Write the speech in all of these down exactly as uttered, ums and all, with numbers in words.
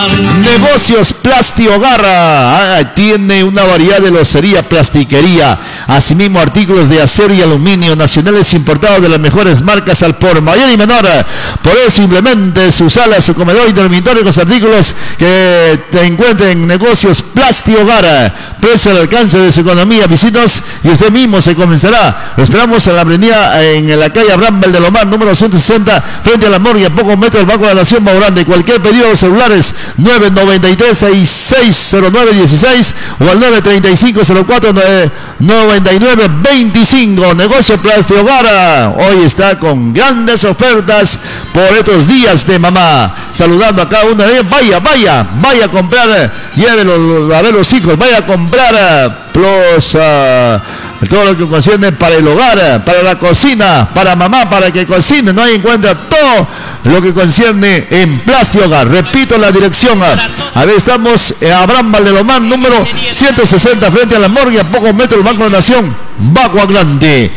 Negocios Plastiogar ah, tiene una variedad de locería, plastiquería, asimismo artículos de acero y aluminio nacionales importados de las mejores marcas al por mayor y menor. Por eso simplemente su sala, su comedor y dormitorio con los artículos que te encuentren en Negocios Plastiogar. Precio al alcance de su economía. Visítanos y usted mismo se comenzará. Lo esperamos en la avenida, en la calle Abraham Valdelomar, número ciento sesenta, frente a la morgue, a pocos metros del Banco de la Nación Maurande. Cualquier pedido de celulares nueve noventa y tres, sesenta y seis cero nueve dieciséis o al nueve treinta y cinco cero cuatro noventa y nueve veinticinco. Negocio Plastiogar hoy está con grandes ofertas por estos días de mamá. Saludando a cada uno de ellos. Vaya, vaya, vaya a comprar, llévelo a ver los hijos, vaya a comprar los, uh, todo lo que concierne para el hogar, para la cocina, para mamá, para que cocine. No hay encuentra todo lo que concierne en Plastiogar. Repito la dirección. A ver, estamos en Abraham Valdelomar, número ciento sesenta, frente a la morgue, a pocos metros del Banco de la Nación, Bagua Grande.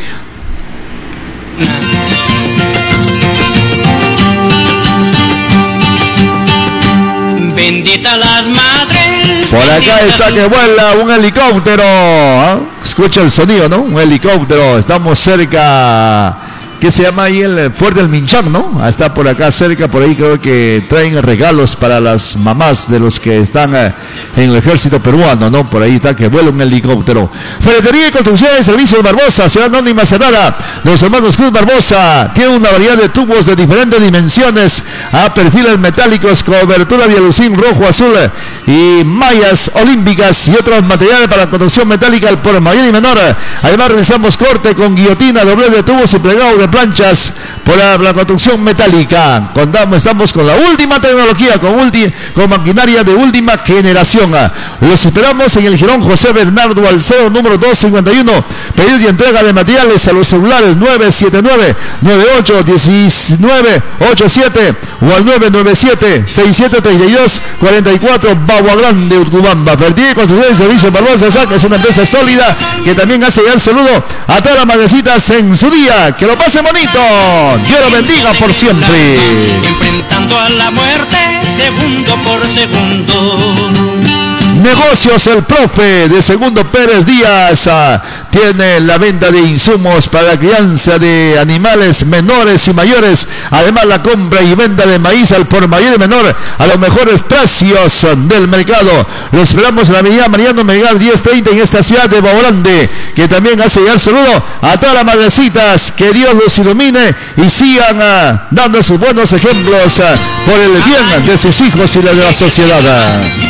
Bendita las madres. Por acá está que vuela un helicóptero. ¿eh? Escucha el sonido, ¿no? Un helicóptero. Estamos cerca. ¿Qué se llama ahí? El Fuerte del Minchán, ¿no? Está por acá cerca, por ahí creo que traen regalos para las mamás de los que están eh, en el ejército peruano, ¿no? Por ahí está que vuela un helicóptero. Ferretería y construcción de servicios Barbosa, Ciudad Anónima Cerrada. Los hermanos Cruz Barbosa tienen una variedad de tubos de diferentes dimensiones, a perfiles metálicos, cobertura de alucín rojo, azul y mallas olímpicas y otros materiales para construcción metálica al por mayor y menor. Además realizamos corte con guillotina, doblez de tubos y plegado de planchas por la, la construcción metálica. Contamos, estamos con la última tecnología, con, ulti, con maquinaria de última generación. Los esperamos en el Girón José Bernardo Alcedo, número doscientos cincuenta y uno. Pedidos y entrega de materiales a los celulares nueve siete nueve, nueve ocho uno nueve ocho siete o al nueve nueve siete, seis siete tres dos cuatro cuatro. Bagua Grande, Urcubamba. Ferretería y construcción de servicios Barbosa, es una empresa sólida que también hace llegar saludo a todas las madrecitas en su día. Que lo pase bonito. Dios lo bendiga por siempre. Enfrentando a la muerte segundo por segundo. Negocios El Profe de Segundo Pérez Díaz uh, tiene la venta de insumos para la crianza de animales menores y mayores. Además la compra y venta de maíz al por mayor y menor a los mejores precios del mercado. Lo esperamos en la avenida Mariano Melgar diez treinta en esta ciudad de Baorande, que también hace llegar saludo a todas las madrecitas. Que Dios los ilumine y sigan uh, dando sus buenos ejemplos uh, por el bien de sus hijos y de la sociedad.